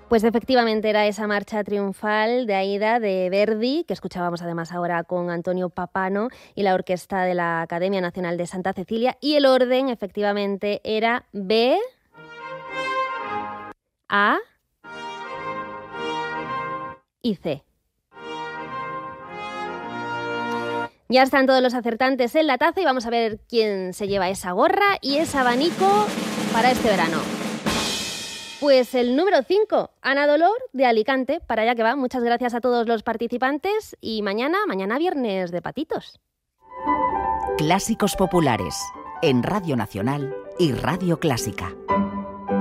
Pues efectivamente era esa marcha triunfal de Aida de Verdi, que escuchábamos además ahora con Antonio Papano y la orquesta de la Academia Nacional de Santa Cecilia. Y el orden efectivamente era B, A y C. Ya están todos los acertantes en la taza y vamos a ver quién se lleva esa gorra y ese abanico para este verano. Pues el número 5, Ana Dolor de Alicante, para allá que va. Muchas gracias a todos los participantes y mañana viernes de patitos. Clásicos populares en Radio Nacional y Radio Clásica.